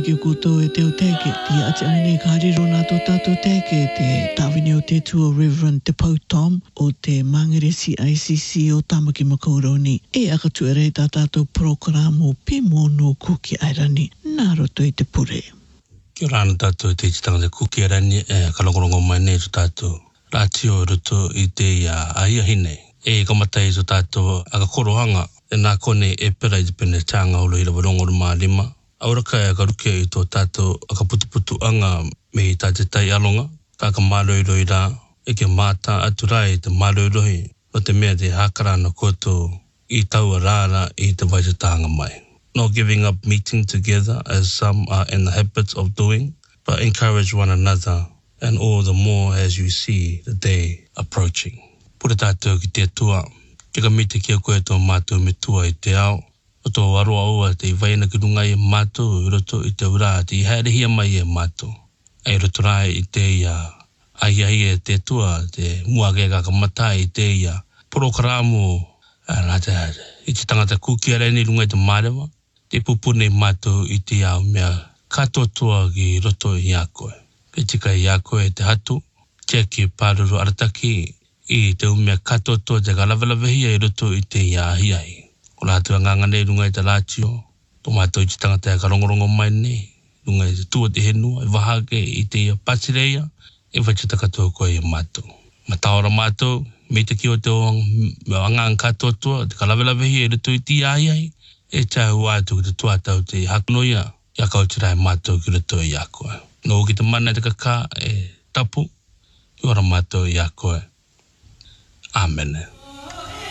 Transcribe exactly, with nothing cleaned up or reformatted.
ki kuto e te o teke, ti ati angane kāre rona tō tātou teke, te tāwini o te tua Reverend Te Pau Tom o te Mangere C I C C o Tamaki Makauroni. E aka tuere tā tātou programo pimo no kuki airani, nā roto i te pure. Kia rāna tātou te titanga te kuki airani, e kalongorongo mai nei tō tātou. Rātio roto i te ia ahiahine. E kamatai tō tātou aka korohanga, e nā kone e pera i te pene tānga olo i rawa rongoro mā lima. Auraka e ka ruke i tō tātou aka putuputu anga me i tā te tai alonga, ka ka māroiroi rā, e ke māta atu rai te māroiroi, o te mea te hākarana koto i taua rāra i te waitatanga mai. Not giving up meeting together as some are in the habit of doing, but encourage one another, and all the more as you see the day approaching. Pura tātou ki te tua, ke ka mite kia koe tō mātou me tua i te ao, o tō aroa ua te iwaina ki runga i mātou, i roto i te ura, te i haerehia mai e mātou. Ei roto rai i te ia, ai ai e te tua, te muage ka kamatai i te ia, porokaramu, rata, i te tangata kuki arei ni runga i te mārewa, te pupune i mātou i te iau mea katotua ki roto i a koe. Ke tika i a koe te hatu, te ki pāruru arataki, i te umea katotua te kalawalawahia i roto i te ia ahi ahi. O lātua nganga nei runga i te lātio, tō mātou i te tangata e karongorongo mai nei, runga i te tua te henua, i wahake i te ia pasireia, e whachita katoa koe i mātou. Mataora mātou, me te ki o te angang katotua, te kalawelawehi e roto i te ai ai, e tāhu ātu ki te tuatau te hakunoia, ia kautirai mātou ki roto i a koe. Nō ki te mana te kaka e tapu, i ora mātou i a koe. Amen.